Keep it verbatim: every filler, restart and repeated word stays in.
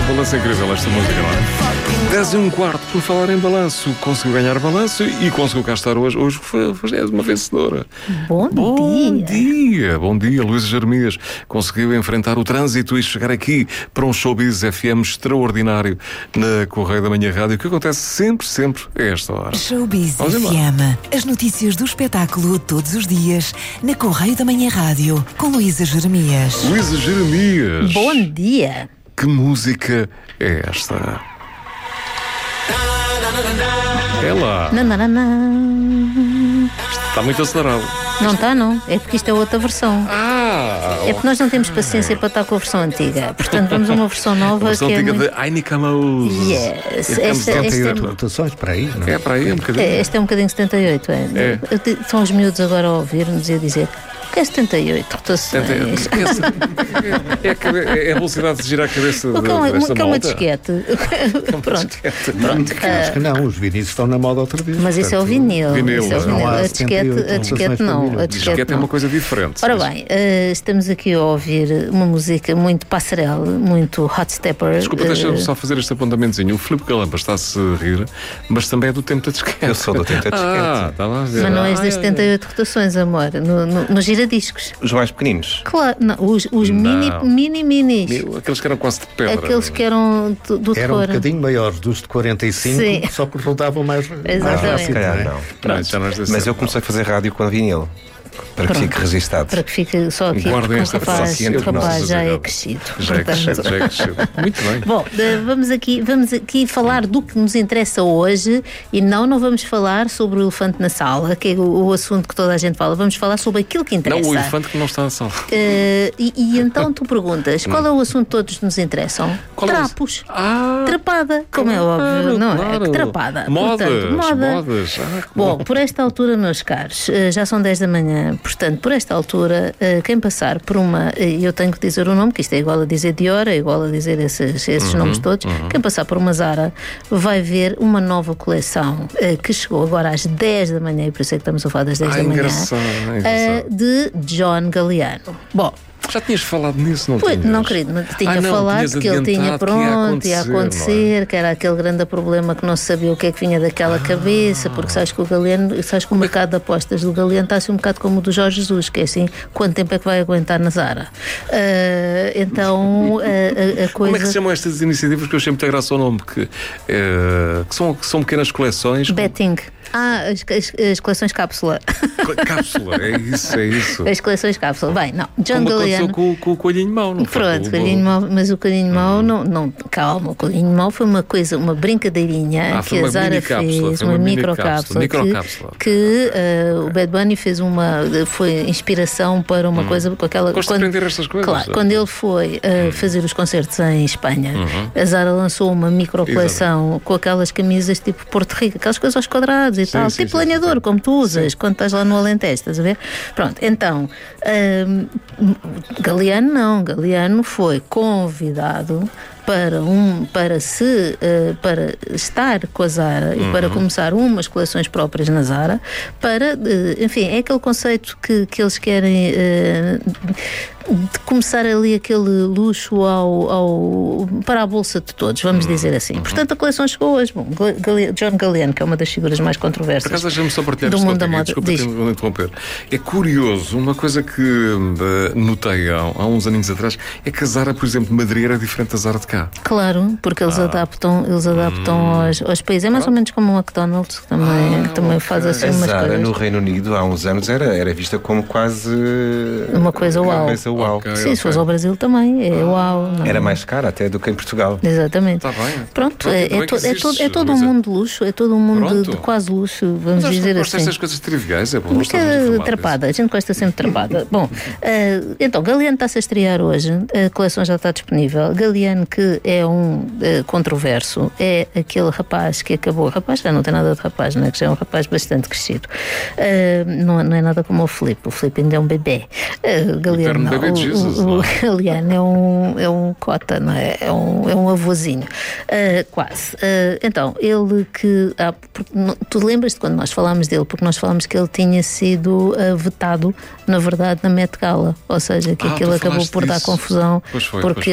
balanço é incrível esta música, não é? dez e um quarto, por falar em balanço, conseguiu ganhar balanço e conseguiu cá estar hoje. Hoje foi, foi uma vencedora. Bom, Bom dia. dia. Bom dia, Luísa Jeremias. Conseguiu enfrentar o trânsito e chegar aqui para um Showbiz F M extraordinário na Correio da Manhã Rádio, que acontece sempre, sempre a esta hora. Showbiz F M. As notícias do espetáculo todos os dias na Correio da Manhã Rádio, com Luísa Jeremias. Luísa Jeremias. Bom dia. Que música é esta? É lá. Não, não, não, não. Está muito acelerado. Não está, não. É porque isto é outra versão. Ah! É porque nós não temos paciência para estar com a versão antiga. Portanto, vamos a uma versão nova. A versão que antiga é muito... de Ainica Mouse. Yes. Esta, Esta, setenta e oito esta é... rotações para aí, não é? É para aí um bocadinho. É, este é um bocadinho setenta e oito, é. É. Eu te- São os miúdos agora a ouvir-nos e a dizer que é setenta e oito rotações. É, é, a cabe- é a velocidade de girar a cabeça O que é uma, desta que é uma malta. disquete. Pronto. Pronto. Acho que não, os vinis estão na moda outra vez. Mas isso é o portanto, vinil. Vinil, Isso é o não vinil. há A disquete, setenta e oito a disquete rotações não. por A minuto. disquete Disquete é não. uma coisa diferente. Ora bem, eh, estamos aqui a ouvir uma música muito passarela, muito hot stepper. Desculpa, eh, deixa-me só fazer este apontamentozinho. O Filipe Galamba está-se a rir, mas também é do tempo da disquete. Eu sou do tempo da disquete. Ah, estava a ver. Mas não és Ah, das setenta e oito rotações, amor, no, no, no giradiscos. Os mais pequeninos. Claro, não, os, os Não. mini, mini minis. Meu, aqueles que eram quase de pedra. Aqueles que eram do, do Eram um terror. bocadinho maiores dos de quarenta e cinco, Sim. só que rodavam mais, mais Exatamente. rápido. Se calhar não é? não. Não, já não és desse Mas eu tempo. comecei a fazer rádio com vinil. Para que Pronto. fique registado. Para que fique só aqui, Guardem porque o esta rapaz, frase entre o rapaz nós. já é crescido. Já é portanto. crescido, já é crescido. Muito bem. Bom, eh, vamos aqui, vamos aqui falar do que nos interessa hoje e não, não vamos falar sobre o elefante na sala, que é o, o assunto que toda a gente fala. Vamos falar sobre aquilo que interessa. Não, o elefante que não está na sala. Eh, e, e então tu perguntas, qual é o assunto que todos nos interessam? Qual é o- Trapos. Ah, Trapada, como é óbvio, não claro. é? Trapada. Modas, Portanto, moda. modas. Ah, que Bom, por esta altura, meus caros, eh, já são dez da manhã, portanto, por esta altura, eh, quem passar por uma, e eu tenho que dizer o nome, que isto é igual a dizer Dior, é igual a dizer esses, esses Uhum, nomes todos, quem passar por uma Zara vai ver uma nova coleção eh, que chegou agora às dez da manhã, e por isso é que estamos a falar das dez Ah, da manhã, engraçado, eh, engraçado. de John Galliano. Bom, Já tinhas falado nisso, não Pois, tinhas? não, querido, não tinha Ah, não, falado tinhas que ele tinha adiantado que ia pronto, ia acontecer, não é? acontecer, que era aquele grande problema que não se sabia o que é que vinha daquela cabeça, porque sabes que o Galeno, sabes que o mercado de apostas do Galeno está assim um bocado como o do Jorge Jesus, que é assim, quanto tempo é que vai aguentar na Zara? Ah, então, a, a- a coisa... Como é que se chamam estas iniciativas que eu achei muito graça ao nome? Que, eh, que, são, que são pequenas coleções. Betting. Ah, as, as, as coleções cápsula. Co- Cápsula, é isso, é isso. As coleções cápsula. Bem, não, John Como aconteceu Galliano... com, com o coelhinho mau, não foi? Pronto, Com o coelhinho mau, mas o coelhinho mau Hum. não, não, calma, o coelhinho mau foi uma coisa, uma brincadeirinha Ah, foi que a uma Zara mini-cápsula, fez, foi uma uma microcápsula, microcápsula, que, que eh, o Bad Bunny fez uma, foi inspiração para uma coisa com aquela. Gosto de aprender estas coisas. Claro, quando ele foi eh, fazer os concertos em Espanha, Uhum. a Zara lançou uma microcoleção com aquelas camisas tipo Porto Rico, aquelas coisas aos quadrados e Sim, tal, sim, tipo sim, planeador, sim. como tu usas quando estás lá no Alentejo, estás a ver? Pronto, então, hum, Galliano não, Galliano foi convidado para, um, para, se, eh, para estar com a Zara e para começar umas coleções próprias na Zara, para, eh, enfim, é aquele conceito que, que eles querem eh, de começar ali aquele luxo ao, ao, para a bolsa de todos, vamos dizer assim. Portanto, a coleção chegou hoje. Bom, Gali- John Galliano, que é uma das figuras mais Por controversas acaso, deixa-me só partilhar do isto mundo da contigo, moda. desculpa Diz. ter de interromper. É curioso, uma coisa que eh, notei há, há uns aninhos atrás é que a Zara, por exemplo, de Madrid era diferente da Zara de cá. Claro, porque eles adaptam, eles adaptam aos, aos países. É mais ou menos como o McDonald's, que também, que também faz assim A umas Zara coisas. no Reino Unido há uns anos era, era vista como quase Uma coisa uau. Uma coisa uau. Ok. Sim, se fores ao Brasil também, é uau. Não. Era mais cara até do que em Portugal. Exatamente. Está bem. Pronto, Pronto, é, ainda é, bem to- que é, existes, todo, é todo um Luísa. mundo de luxo, é todo um mundo de, Pronto. de quase luxo, vamos Mas acho que dizer gosto assim. destas coisas triviais, é bom. Porque estamos é informados. trapada, a gente gosta sempre de trapada. Bom, eh, então, Galliano está-se a estrear hoje, a coleção já está disponível. Galliano, que é um eh, controverso, é aquele rapaz que acabou. Rapaz já não tem nada de rapaz, não é? Que já é um rapaz bastante crescido. Eh, não, não é nada como o Filipe, o Filipe ainda é um bebê. Eh, Galliano, Eterno não. bebê de O- Jesus, o, não o é? Galliano é um, é um cota, não é? É um, é um avôzinho. Eh, quase. Eh, então, ele que. Ah, porque não- tu lembras-te quando nós falámos dele, porque nós falámos que ele tinha sido ah, vetado, na verdade, na Met Gala. Ou seja, que Ah, aquilo tu acabou falaste por dar disso. confusão, Pois foi, porque pois